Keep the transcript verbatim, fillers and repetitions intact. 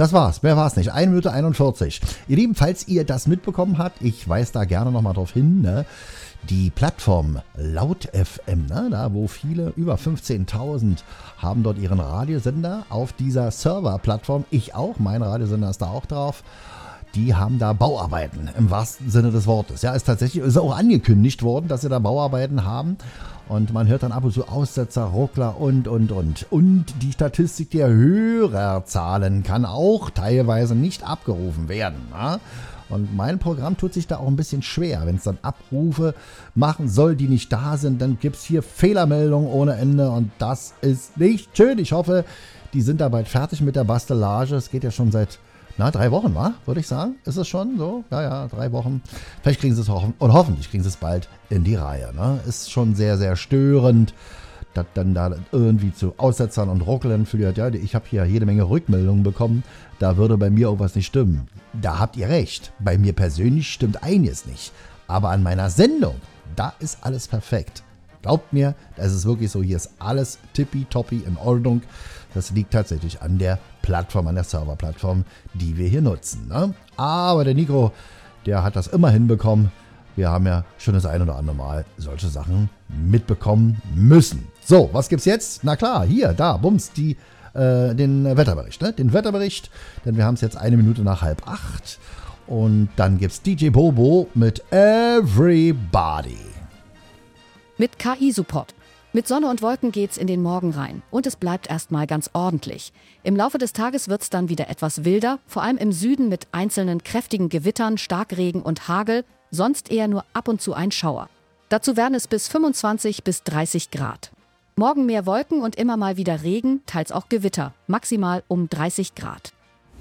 Das war's, mehr war's nicht. eine Minute einundvierzig. Ihr Lieben, falls ihr das mitbekommen habt, ich weise da gerne nochmal drauf hin, ne? Die Plattform Laut F M, ne? Da wo viele, über fünfzehntausend, haben dort ihren Radiosender auf dieser Server-Plattform. Ich auch, mein Radiosender ist da auch drauf. Die haben da Bauarbeiten im wahrsten Sinne des Wortes. Ja, ist tatsächlich ist auch angekündigt worden, dass sie da Bauarbeiten haben. Und man hört dann ab und zu Aussetzer, Ruckler und, und, und. Und die Statistik der Hörerzahlen kann auch teilweise nicht abgerufen werden. Ja? Und mein Programm tut sich da auch ein bisschen schwer. Wenn es dann Abrufe machen soll, die nicht da sind, dann gibt es hier Fehlermeldungen ohne Ende. Und das ist nicht schön. Ich hoffe, die sind da bald fertig mit der Bastelage. Es geht ja schon seit... Na, drei Wochen, wa? Würde ich sagen. Ist es schon so? Ja, ja, drei Wochen. Vielleicht kriegen sie es auch, und hoffentlich kriegen sie es bald in die Reihe. Ne? Ist schon sehr, sehr störend, dass dann da irgendwie zu Aussetzern und Ruckeln führt. Ja, ich habe hier jede Menge Rückmeldungen bekommen. Da würde bei mir auch was nicht stimmen. Da habt ihr recht. Bei mir persönlich stimmt einiges nicht. Aber an meiner Sendung, da ist alles perfekt. Glaubt mir, das ist wirklich so. Hier ist alles tippitoppi in Ordnung. Das liegt tatsächlich an der Plattform, an der Serverplattform, die wir hier nutzen. Ne? Aber der Nico, der hat das immer hinbekommen. Wir haben ja schon das ein oder andere Mal solche Sachen mitbekommen müssen. So, was gibt's jetzt? Na klar, hier, da, bums, die, äh, den Wetterbericht. Ne? Den Wetterbericht, denn wir haben es jetzt eine Minute nach halb acht. Und dann gibt's D J Bobo mit Everybody. Mit K I-Support. Mit Sonne und Wolken geht's in den Morgen rein und es bleibt erstmal ganz ordentlich. Im Laufe des Tages wird's dann wieder etwas wilder, vor allem im Süden mit einzelnen kräftigen Gewittern, Starkregen und Hagel, sonst eher nur ab und zu ein Schauer. Dazu werden es bis fünfundzwanzig bis dreißig Grad. Morgen mehr Wolken und immer mal wieder Regen, teils auch Gewitter, maximal um dreißig Grad.